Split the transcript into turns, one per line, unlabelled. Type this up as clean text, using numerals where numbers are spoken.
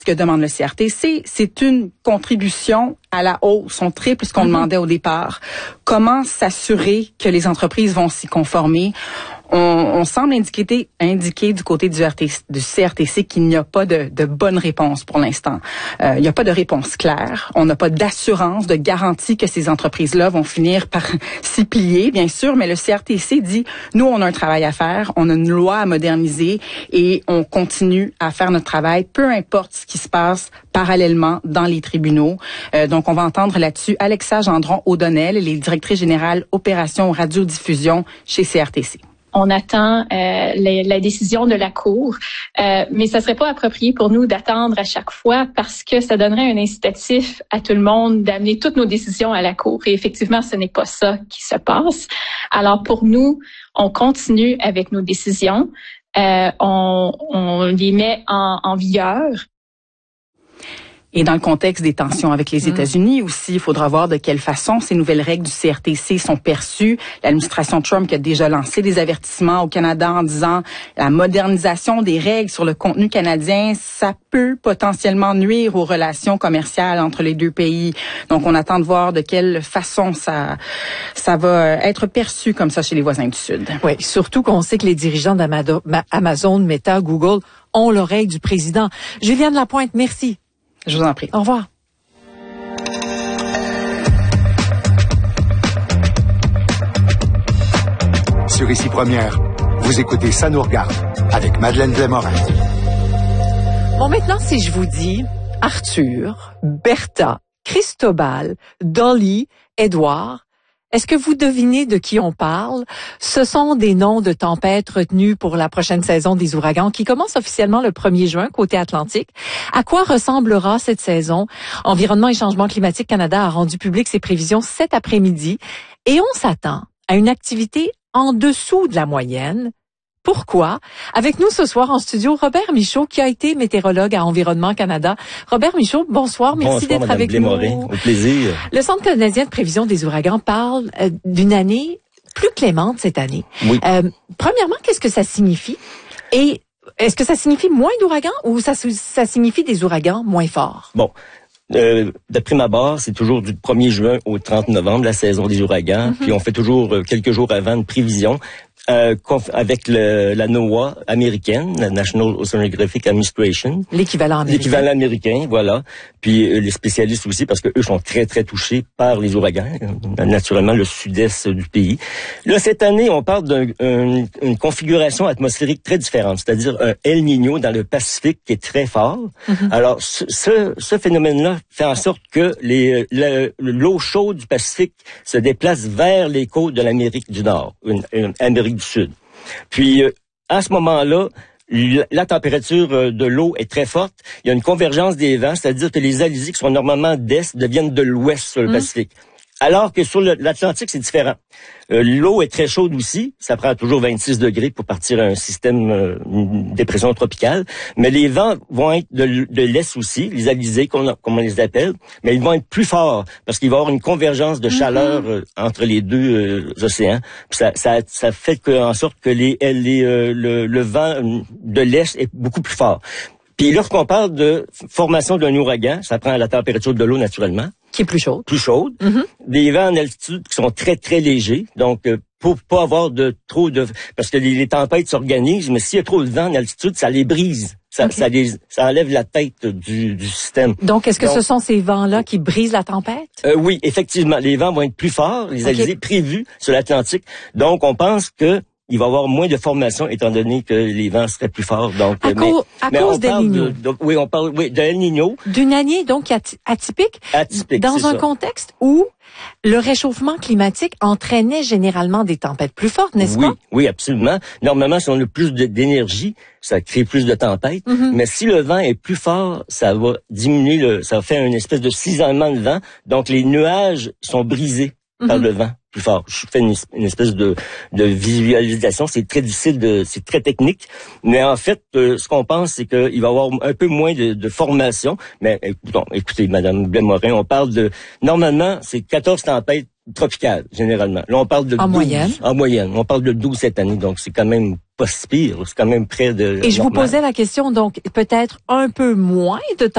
Ce que demande le CRTC, c'est une contribution à la hausse. On triple ce qu'on demandait au départ. Comment s'assurer que les entreprises vont s'y conformer? On semble indiquer du côté du CRTC qu'il n'y a pas de bonne réponse pour l'instant. Il n'y a pas de réponse claire. On n'a pas d'assurance, de garantie que ces entreprises-là vont finir par s'y plier, bien sûr, mais le CRTC dit, nous, on a un travail à faire, on a une loi à moderniser et on continue à faire notre travail, peu importe ce qui se passe parallèlement dans les tribunaux. Donc, on va entendre là-dessus Alexa Gendron-O'Donnell, elle est directrice générale opération radiodiffusion chez CRTC.
On attend la décision de la Cour, mais ça serait pas approprié pour nous d'attendre à chaque fois parce que ça donnerait un incitatif à tout le monde d'amener toutes nos décisions à la Cour. Et effectivement, ce n'est pas ça qui se passe. Alors pour nous, on continue avec nos décisions, on les met en vigueur.
Et dans le contexte des tensions avec les États-Unis aussi, il faudra voir de quelle façon ces nouvelles règles du CRTC sont perçues. L'administration Trump qui a déjà lancé des avertissements au Canada en disant la modernisation des règles sur le contenu canadien, ça peut potentiellement nuire aux relations commerciales entre les deux pays. Donc, on attend de voir de quelle façon ça va être perçu comme ça chez les voisins du Sud.
Oui, surtout qu'on sait que les dirigeants d'Amazon, Meta, Google ont l'oreille du président. Juliane Lapointe, merci.
Je vous en prie.
Au revoir.
Sur Ici Première, vous écoutez Ça nous regarde avec Madeleine Blais-Morin.
Bon, maintenant, si je vous dis Arthur, Bertha, Cristobal, Dolly, Édouard, est-ce que vous devinez de qui on parle? Ce sont des noms de tempêtes retenus pour la prochaine saison des ouragans qui commence officiellement le 1er juin côté Atlantique. À quoi ressemblera cette saison? Environnement et Changement climatique Canada a rendu public ses prévisions cet après-midi et on s'attend à une activité en dessous de la moyenne. Pourquoi? Avec nous ce soir en studio, Robert Michaud, qui a été météorologue à Environnement Canada. Robert Michaud, bonsoir. Merci d'être
Madame
avec
Blais-Morin.
nous.
Au plaisir.
Le Centre canadien de prévision des ouragans parle d'une année plus clémente cette année.
Oui.
Premièrement, qu'est-ce que ça signifie? Et est-ce que ça signifie moins d'ouragans ou ça signifie des ouragans moins forts?
Bon. De prime abord, c'est toujours du 1er juin au 30 novembre, la saison des ouragans. Puis on fait toujours quelques jours avant une prévision. Avec la NOAA américaine, la National Oceanographic Administration.
L'équivalent américain.
L'équivalent américain, voilà. Puis les spécialistes aussi, parce que eux sont très, très touchés par les ouragans, naturellement le sud-est du pays. Là, cette année, on parle d'une configuration atmosphérique très différente, c'est-à-dire un El Niño dans le Pacifique qui est très fort. Alors, ce phénomène-là fait en sorte que l'eau chaude du Pacifique se déplace vers les côtes de l'Amérique du Nord, une Amérique du Sud. Puis, à ce moment-là, la température de l'eau est très forte. Il y a une convergence des vents, c'est-à-dire que les alizés qui sont normalement d'est deviennent de l'ouest sur le Pacifique. Alors que sur l'Atlantique, c'est différent. L'eau est très chaude aussi. Ça prend toujours 26 degrés pour partir à un système une dépression tropicale. Mais les vents vont être de l'est aussi, les alizés, comme on les appelle. Mais ils vont être plus forts parce qu'il va y avoir une convergence de chaleur entre les deux océans. Puis ça fait en sorte que le vent de l'est est beaucoup plus fort. Puis lorsqu'on parle de formation d'un ouragan, ça prend la température de l'eau naturellement.
Qui est plus chaude.
Plus chaude. Des vents en altitude qui sont très, très légers. Donc, pour pas avoir parce que les tempêtes s'organisent, mais s'il y a trop de vent en altitude, ça les brise. Ça enlève la tête du système.
Donc, est-ce que ce sont ces vents-là qui brisent la tempête?
Oui, effectivement. Les vents vont être plus forts, les alizés prévus sur l'Atlantique. Donc, on pense que il va y avoir moins de formation étant donné que les vents seraient plus forts. Donc,
à cause d'El Niño.
Oui, on parle de El Niño.
D'une année donc atypique.
Atypique,
dans un contexte où le réchauffement climatique entraînait généralement des tempêtes plus fortes, n'est-ce pas?
Oui, absolument. Normalement, si on a plus d'énergie, ça crée plus de tempêtes. Mais si le vent est plus fort, ça va diminuer ça va faire une espèce de cisaillement de vent. Donc, les nuages sont brisés par le vent plus fort. Je fais une espèce de visualisation. C'est très difficile, c'est très technique. Mais en fait, ce qu'on pense, c'est qu'il va y avoir un peu moins de formation. Mais écoutez, Madame Blais-Morin, on parle normalement, c'est 14 tempêtes tropicales, généralement. Là, on parle de 12.
Moyenne.
En moyenne. On parle de 12 cette année. Donc, c'est quand même pas si pire. C'est quand même près de...
Et je vous posais la question, donc, peut-être un peu moins de